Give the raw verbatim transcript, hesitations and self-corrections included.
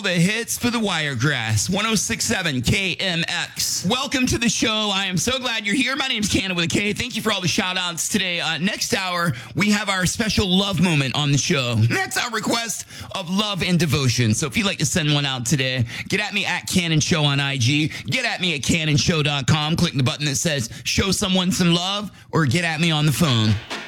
the hits for the Wiregrass. one oh six point seven K M X. Welcome to the show. I am so glad you're here. My name's Cannon with a K. Thank you for all the shout outs today. Uh, next hour, we have our special love moment on the show. That's our request of love and devotion. So if you'd like to send one out today, get at me at Cannon Show on I G. Get at me at cannon show dot com. Click the button that says show someone some love, or get at me on the phone.